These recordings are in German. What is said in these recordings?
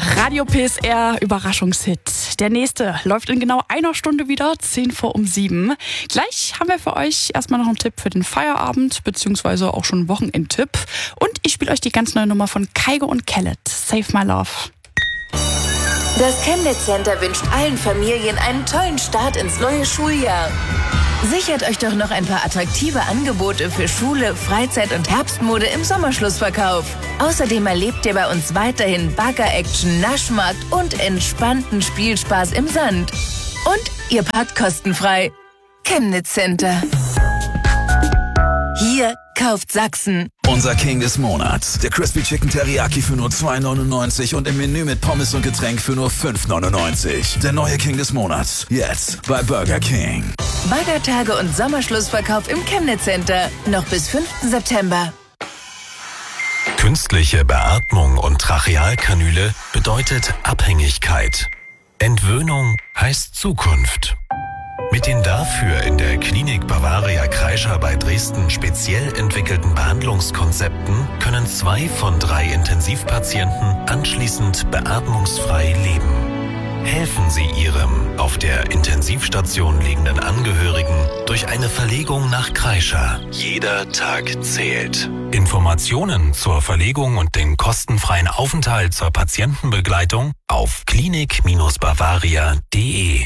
Radio PSR Überraschungshit. Der nächste läuft in genau einer Stunde wieder, 7:10. Gleich haben wir für euch erstmal noch einen Tipp für den Feierabend, beziehungsweise auch schon einen Wochenendtipp. Und ich spiele euch die ganz neue Nummer von Kygo und Khaled, Save My Love. Das Chemnitz Center wünscht allen Familien einen tollen Start ins neue Schuljahr. Sichert euch doch noch ein paar attraktive Angebote für Schule, Freizeit und Herbstmode im Sommerschlussverkauf. Außerdem erlebt ihr bei uns weiterhin Bagger-Action, Naschmarkt und entspannten Spielspaß im Sand. Und ihr parkt kostenfrei. Chemnitz Center. Hier kauft Sachsen. Unser King des Monats. Der Crispy Chicken Teriyaki für nur 2,99 und im Menü mit Pommes und Getränk für nur 5,99. Der neue King des Monats. Jetzt bei Burger King. Baggertage und Sommerschlussverkauf im Chemnitz Center. Noch bis 5. September. Künstliche Beatmung und Trachealkanüle bedeutet Abhängigkeit. Entwöhnung heißt Zukunft. Mit den dafür in der Klinik Bavaria Kreischer bei Dresden speziell entwickelten Behandlungskonzepten können 2 von 3 Intensivpatienten anschließend beatmungsfrei leben. Helfen Sie Ihrem auf der Intensivstation liegenden Angehörigen durch eine Verlegung nach Kreischer. Jeder Tag zählt. Informationen zur Verlegung und den kostenfreien Aufenthalt zur Patientenbegleitung auf klinik-bavaria.de.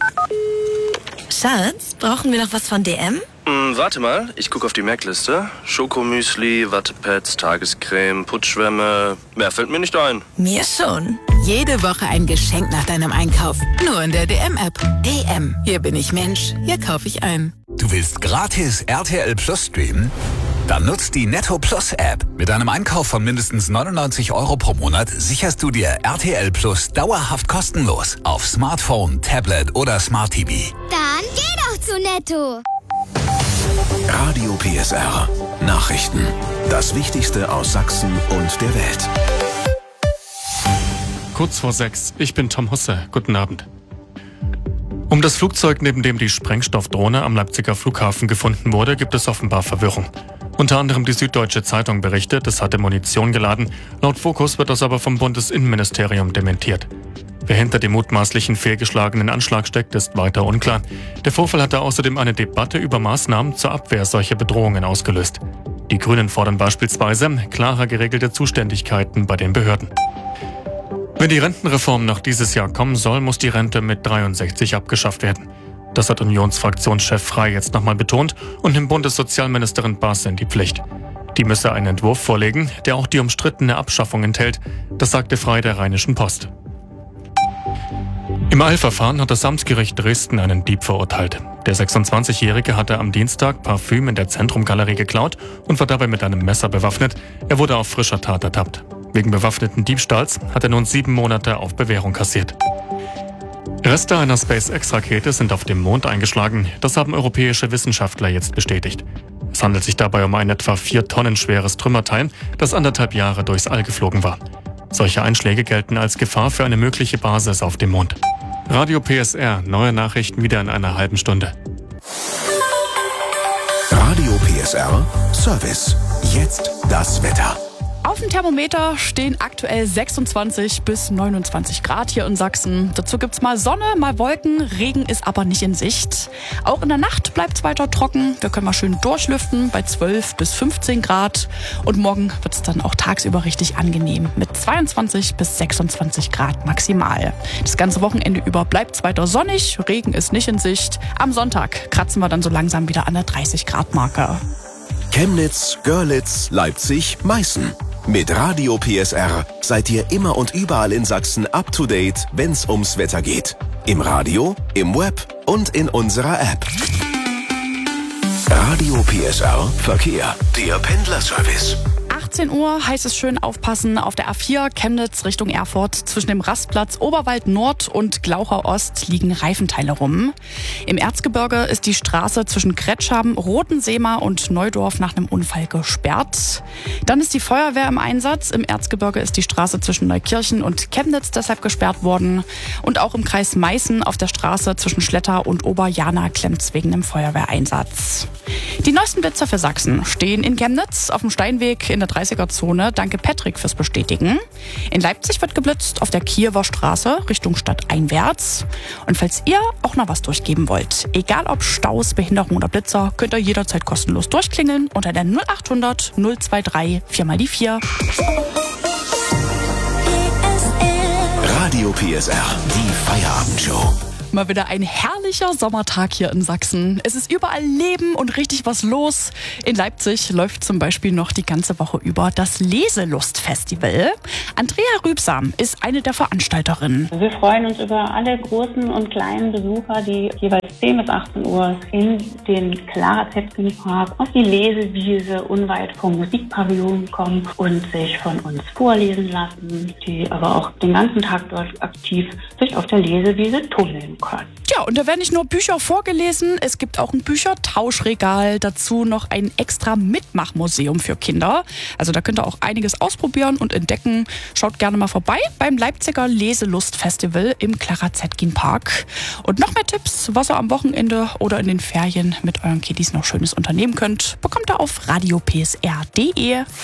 Schatz, brauchen wir noch was von DM? Warte mal, ich gucke auf die Merkliste. Schokomüsli, Wattepads, Tagescreme, Putzschwämme. Mehr fällt mir nicht ein. Mir schon. Jede Woche ein Geschenk nach deinem Einkauf. Nur in der DM-App. DM. Hier bin ich Mensch. Hier kaufe ich ein. Du willst gratis RTL Plus streamen? Dann nutzt die Netto Plus App. Mit einem Einkauf von mindestens 99 € pro Monat sicherst du dir RTL Plus dauerhaft kostenlos auf Smartphone, Tablet oder Smart TV. Dann geh doch zu Netto. Radio PSR. Nachrichten. Das Wichtigste aus Sachsen und der Welt. Kurz vor 6. Ich bin Tom Husse. Guten Abend. Um das Flugzeug, neben dem die Sprengstoffdrohne am Leipziger Flughafen gefunden wurde, gibt es offenbar Verwirrung. Unter anderem die Süddeutsche Zeitung berichtet, es hatte Munition geladen. Laut Focus wird das aber vom Bundesinnenministerium dementiert. Wer hinter dem mutmaßlichen fehlgeschlagenen Anschlag steckt, ist weiter unklar. Der Vorfall hatte außerdem eine Debatte über Maßnahmen zur Abwehr solcher Bedrohungen ausgelöst. Die Grünen fordern beispielsweise klarer geregelte Zuständigkeiten bei den Behörden. Wenn die Rentenreform noch dieses Jahr kommen soll, muss die Rente mit 63 abgeschafft werden. Das hat Unionsfraktionschef Frey jetzt nochmal betont und nimmt Bundessozialministerin Baas in die Pflicht. Die müsse einen Entwurf vorlegen, der auch die umstrittene Abschaffung enthält. Das sagte Frey der Rheinischen Post. Im Eilverfahren hat das Amtsgericht Dresden einen Dieb verurteilt. Der 26-Jährige hatte am Dienstag Parfüm in der Zentrumgalerie geklaut und war dabei mit einem Messer bewaffnet. Er wurde auf frischer Tat ertappt. Wegen bewaffneten Diebstahls hat er nun 7 Monate auf Bewährung kassiert. Reste einer SpaceX-Rakete sind auf dem Mond eingeschlagen. Das haben europäische Wissenschaftler jetzt bestätigt. Es handelt sich dabei um ein etwa 4 Tonnen schweres Trümmerteil, das 1,5 Jahre durchs All geflogen war. Solche Einschläge gelten als Gefahr für eine mögliche Basis auf dem Mond. Radio PSR, neue Nachrichten wieder in einer halben Stunde. Radio PSR Service. Jetzt das Wetter. Auf dem Thermometer stehen aktuell 26 bis 29 Grad hier in Sachsen. Dazu gibt's mal Sonne, mal Wolken. Regen ist aber nicht in Sicht. Auch in der Nacht bleibt's weiter trocken. Wir können mal schön durchlüften bei 12 bis 15 Grad. Und morgen wird's dann auch tagsüber richtig angenehm mit 22 bis 26 Grad maximal. Das ganze Wochenende über bleibt's weiter sonnig. Regen ist nicht in Sicht. Am Sonntag kratzen wir dann so langsam wieder an der 30 Grad Marke. Chemnitz, Görlitz, Leipzig, Meißen. Mit Radio PSR seid ihr immer und überall in Sachsen up to date, wenn's ums Wetter geht. Im Radio, im Web und in unserer App. Radio PSR Verkehr, der Pendlerservice. 18 Uhr heißt es schön aufpassen auf der A4 Chemnitz Richtung Erfurt. Zwischen dem Rastplatz Oberwald Nord und Glaucher Ost liegen Reifenteile rum. Im Erzgebirge ist die Straße zwischen Kretscham, Rotenseemar und Neudorf nach einem Unfall gesperrt. Dann ist die Feuerwehr im Einsatz. Im Erzgebirge ist die Straße zwischen Neukirchen und Chemnitz deshalb gesperrt worden. Und auch im Kreis Meißen auf der Straße zwischen Schletter und Oberjana klemmt's wegen einem Feuerwehreinsatz. Die neuesten Blitzer für Sachsen stehen in Chemnitz auf dem Steinweg in der 30er-Zone. Danke Patrick fürs Bestätigen. In Leipzig wird geblitzt auf der Kiewer Straße Richtung Stadt einwärts. Und falls ihr auch noch was durchgeben wollt, egal ob Staus, Behinderung oder Blitzer, könnt ihr jederzeit kostenlos durchklingeln unter der 0800 023 4x4. Radio PSR, die Feierabendshow. Mal wieder ein herrlicher Sommertag hier in Sachsen. Es ist überall Leben und richtig was los. In Leipzig läuft zum Beispiel noch die ganze Woche über das Leselustfestival. Andrea Rübsam ist eine der Veranstalterinnen. Wir freuen uns über alle großen und kleinen Besucher, die jeweils 10 bis 18 Uhr in den Clara-Zetkin-Park auf die Lesewiese unweit vom Musikpavillon kommen und sich von uns vorlesen lassen, die aber auch den ganzen Tag dort aktiv sich auf der Lesewiese tummeln können. Ja, und da werden nicht nur Bücher vorgelesen, es gibt auch ein Büchertauschregal, dazu noch ein extra Mitmachmuseum für Kinder. Also da könnt ihr auch einiges ausprobieren und entdecken. Schaut gerne mal vorbei beim Leipziger Leselustfestival im Clara-Zetkin-Park. Und noch mehr Tipps, was ihr am Wochenende oder in den Ferien mit euren Kiddies noch Schönes unternehmen könnt, bekommt ihr auf radiopsr.de.